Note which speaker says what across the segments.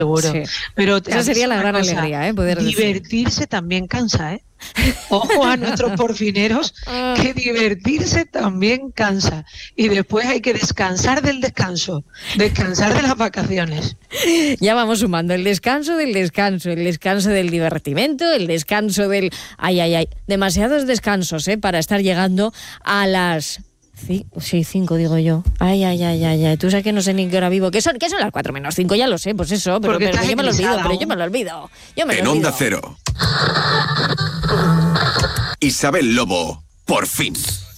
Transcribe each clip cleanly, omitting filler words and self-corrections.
Speaker 1: Seguro.
Speaker 2: Sí.
Speaker 1: Pero
Speaker 2: esa sería la gran alegría, poder
Speaker 1: divertirse también cansa, Ojo a nuestros porfineros, que divertirse también cansa. Y después hay que descansar del descanso, descansar de las vacaciones.
Speaker 2: Ya vamos sumando el descanso del descanso, el descanso del divertimento, el descanso del... Ay. Demasiados descansos, para estar llegando a las... Sí, 5 digo yo. Ay. Tú sabes que no sé ni qué hora vivo. ¿Qué son las 4 menos 5? Ya lo sé, pues eso. Pero yo me lo olvido,
Speaker 3: En Onda Cero. Isabel Lobo, por fin.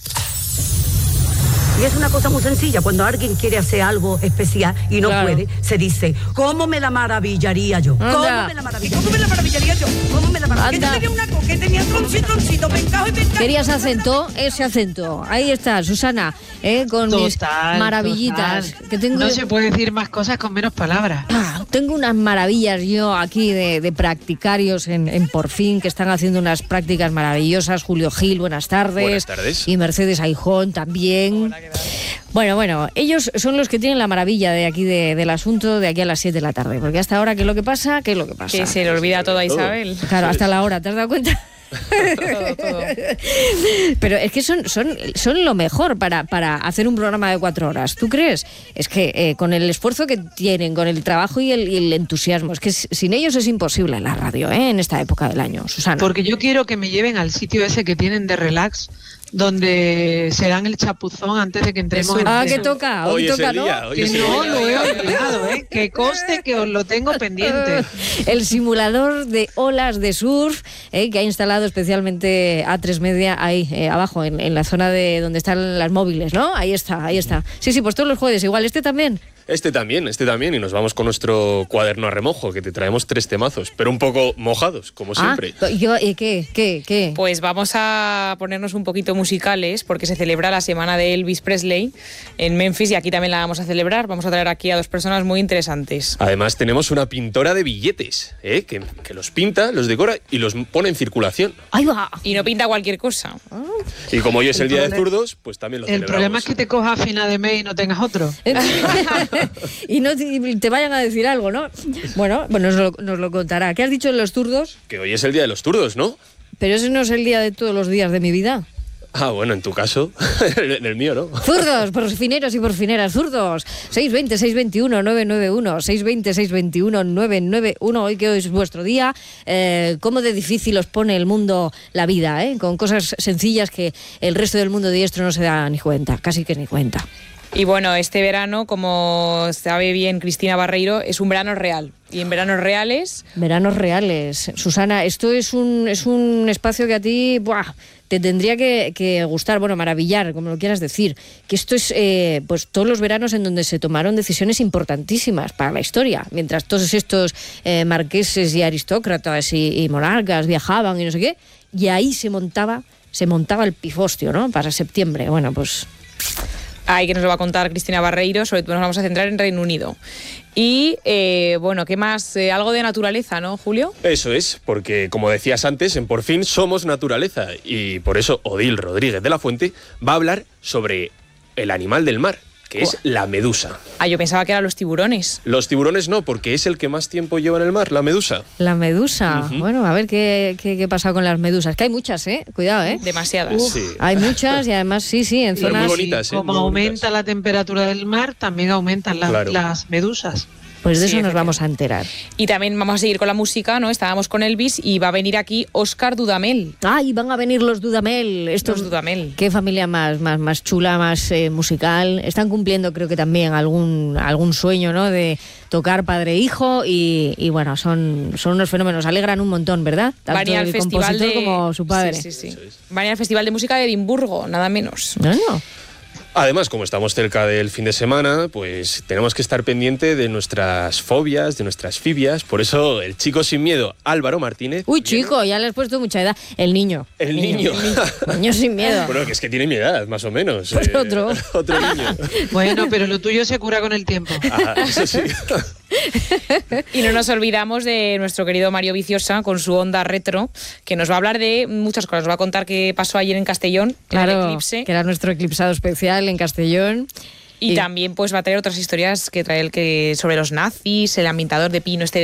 Speaker 4: Y es una cosa muy sencilla. Cuando alguien quiere hacer algo especial y no puede, se dice, ¿cómo me la maravillaría yo? ¿Cómo me la maravillaría yo? Que yo tenía una cosa, que tenía troncito, pencajo y pencajo.
Speaker 2: Querías ese acento. Ahí está, Susana, con mis maravillitas. Que tengo...
Speaker 1: No se puede decir más cosas con menos palabras.
Speaker 2: Tengo unas maravillas yo aquí de practicarios en Por Fin, que están haciendo unas prácticas maravillosas. Julio Gil, buenas tardes.
Speaker 5: Buenas tardes.
Speaker 2: Y Mercedes Aijón también. Bueno, ellos son los que tienen la maravilla de aquí del asunto de aquí a las 7 de la tarde, porque hasta ahora, ¿qué es lo que pasa?
Speaker 6: Que se le olvida todo a Isabel.
Speaker 2: Claro, hasta la hora, ¿te has dado cuenta?
Speaker 6: todo.
Speaker 2: Pero es que son lo mejor para hacer un programa de 4 horas. ¿Tú crees? Es que con el esfuerzo que tienen, con el trabajo y el entusiasmo, es que sin ellos es imposible la radio, en esta época del año, Susana.
Speaker 1: Porque yo quiero que me lleven al sitio ese que tienen de relax, donde se dan el chapuzón antes de que entremos en
Speaker 2: que toca, hoy toca, ¿no?
Speaker 1: Que no lo he olvidado, que conste que os lo tengo pendiente.
Speaker 2: El simulador de olas de surf, que ha instalado especialmente A3 Media ahí abajo, en la zona de donde están las móviles, ¿no? Ahí está. Sí, pues todos los jueves, igual, Este también,
Speaker 5: y nos vamos con nuestro cuaderno a remojo, que te traemos 3 temazos, pero un poco mojados, como siempre.
Speaker 2: ¿Qué?
Speaker 6: Pues vamos a ponernos un poquito musicales, porque se celebra la semana de Elvis Presley en Memphis, y aquí también la vamos a celebrar. Vamos a traer aquí a 2 personas muy interesantes.
Speaker 5: Además tenemos una pintora de billetes, que los pinta, los decora y los pone en circulación.
Speaker 2: ¡Ahí va!
Speaker 6: Y no pinta cualquier cosa.
Speaker 5: Y como hoy es el día de zurdos, pues también lo celebramos.
Speaker 1: El problema es que te cojas a final de mes y no tengas otro.
Speaker 2: Y no te vayan a decir algo, ¿no? Bueno, nos lo contará. ¿Qué has dicho de los zurdos?
Speaker 5: Que hoy es el día de los zurdos, ¿no?
Speaker 2: Pero ese no es el día de todos los días de mi vida.
Speaker 5: Bueno, en tu caso, en el mío, ¿no?
Speaker 2: Zurdos, porfineros y porfineras, zurdos. 620-621-991, 620-621-991. Hoy que es vuestro día, cómo de difícil os pone el mundo la vida, con cosas sencillas que el resto del mundo diestro no se da ni cuenta, casi que ni cuenta.
Speaker 6: Y bueno, este verano, como sabe bien Cristina Barreiro, es un verano real. Y en veranos reales...
Speaker 2: Veranos reales. Susana, esto es un espacio que a ti te tendría que gustar, maravillar, como lo quieras decir. Que esto es pues todos los veranos en donde se tomaron decisiones importantísimas para la historia. Mientras todos estos marqueses y aristócratas y monarcas viajaban y no sé qué, y ahí se montaba el pifostio, ¿no? Para septiembre. Bueno, pues...
Speaker 6: Ahí que nos lo va a contar Cristina Barreiro, sobre todo nos vamos a centrar en Reino Unido. Y, ¿qué más? Algo de naturaleza, ¿no, Julio?
Speaker 5: Eso es, porque como decías antes, en Por Fin somos naturaleza. Y por eso Odil Rodríguez de la Fuente va a hablar sobre el animal del mar, que es la medusa.
Speaker 6: Yo pensaba que eran los tiburones.
Speaker 5: Los tiburones no, porque es el que más tiempo lleva en el mar, la medusa.
Speaker 2: La medusa. Uh-huh. Bueno, a ver qué pasa con las medusas. Que hay muchas, Cuidado,
Speaker 6: Demasiadas.
Speaker 5: Sí.
Speaker 2: Hay muchas y además, sí, en zonas...
Speaker 5: Muy bonitas,
Speaker 1: Como
Speaker 5: muy
Speaker 1: aumenta
Speaker 5: bonitas.
Speaker 1: la temperatura del mar, también aumentan las medusas.
Speaker 2: Pues de eso nos vamos a enterar.
Speaker 6: Y también vamos a seguir con la música, ¿no? Estábamos con Elvis y va a venir aquí Óscar Dudamel.
Speaker 2: Y van a venir los Dudamel.
Speaker 6: Los Dudamel.
Speaker 2: Qué familia más chula, más musical. Están cumpliendo, creo que también algún sueño, ¿no? De tocar padre e hijo y bueno, son unos fenómenos. Alegran un montón, ¿verdad? Tanto
Speaker 6: Van a ir al festival
Speaker 2: como su padre.
Speaker 6: Sí. Van a ir al Festival de Música de Edimburgo, nada menos.
Speaker 2: No.
Speaker 5: Además, como estamos cerca del fin de semana, pues tenemos que estar pendiente de nuestras fobias, de nuestras fibias. Por eso, el chico sin miedo, Álvaro Martínez...
Speaker 2: Uy, chico, ya le has puesto mucha edad. El niño.
Speaker 5: El niño.
Speaker 2: Niño sin miedo.
Speaker 5: Bueno, que es que tiene mi edad, más o menos.
Speaker 2: Pues otro
Speaker 5: niño.
Speaker 1: Bueno, pero lo tuyo se cura con el tiempo.
Speaker 5: Eso sí.
Speaker 6: Y no nos olvidamos de nuestro querido Mario Viciosa con su Onda Retro, que nos va a hablar de muchas cosas. Nos va a contar qué pasó ayer en Castellón,
Speaker 2: claro,
Speaker 6: el eclipse.
Speaker 2: Que era nuestro eclipsado especial en Castellón.
Speaker 6: Y también pues va a traer otras historias que trae sobre los nazis, el ambientador de pino este